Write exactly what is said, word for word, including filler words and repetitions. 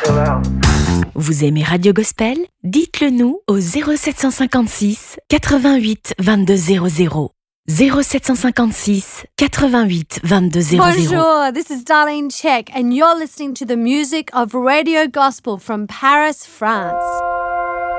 Vous aimez Radio Gospel? Dites-le nous au zéro sept cent cinquante-six quatre-vingt-huit vingt-deux zéro zéro. zéro sept cent cinquante-six quatre-vingt-huit vingt-deux zéro zéro. Bonjour, this is Darlene Check and you're listening to the music of Radio Gospel from Paris, France.